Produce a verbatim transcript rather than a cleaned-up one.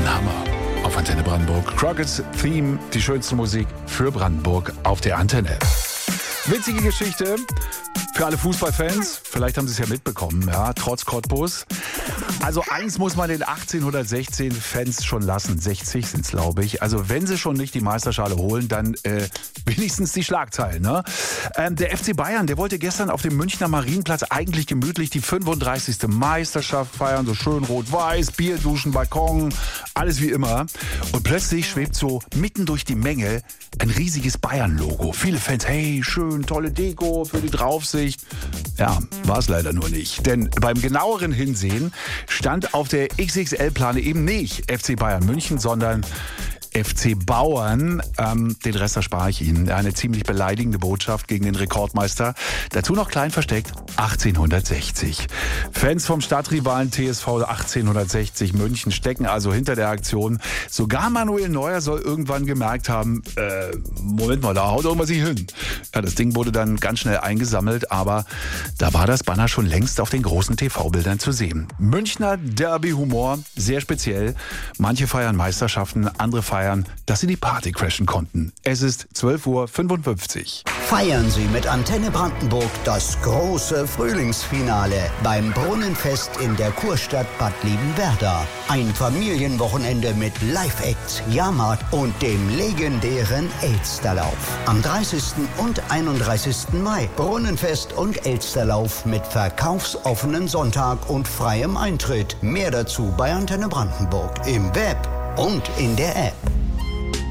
Ein Hammer auf Antenne Brandenburg. Crockett's Theme, die schönste Musik für Brandenburg auf der Antenne. Witzige Geschichte für alle Fußballfans. Vielleicht haben Sie es ja mitbekommen, ja, trotz Cottbus. Also eins muss man den achtzehnhundertsechzehn Fans schon lassen. sechzig sind es, glaube ich. Also wenn sie schon nicht die Meisterschale holen, dann äh, wenigstens die Schlagzeilen. Ne? Ähm, der F C Bayern, der wollte gestern auf dem Münchner Marienplatz eigentlich gemütlich die fünfunddreißigste Meisterschaft feiern. So schön rot-weiß, Bier, Duschen, Balkon, alles wie immer. Und plötzlich schwebt so mitten durch die Menge ein riesiges Bayern-Logo. Viele Fans, hey, schön, tolle Deko für die Draufsicht. Ja, war es leider nur nicht. Denn beim genaueren Hinsehen stand auf der X X L-Plane eben nicht F C Bayern München, sondern F C Bauern. Ähm, den Rest erspare ich Ihnen. Eine ziemlich beleidigende Botschaft gegen den Rekordmeister. Dazu noch klein versteckt achtzehnhundertsechzig. Fans vom Stadtrivalen T S V achtzehnhundertsechzig München stecken also hinter der Aktion. Sogar Manuel Neuer soll irgendwann gemerkt haben, äh, Moment mal, da haut irgendwas nicht hin. Ja, das Ding wurde dann ganz schnell eingesammelt, aber da war das Banner schon längst auf den großen T V-Bildern zu sehen. Münchner Derby-Humor, sehr speziell. Manche feiern Meisterschaften, andere feiern, dass sie die Party crashen konnten. Es ist zwölf Uhr fünfundfünfzig. Feiern Sie mit Antenne Brandenburg das große Frühlingsfinale beim Brunnenfest in der Kurstadt Bad Liebenwerda. Ein Familienwochenende mit Live-Acts, Jahrmarkt und dem legendären Elsterlauf. Am dreißigsten und einunddreißigsten Mai. Brunnenfest und Elsterlauf mit verkaufsoffenen Sonntag und freiem Eintritt. Mehr dazu bei Antenne Brandenburg im Web und in der App.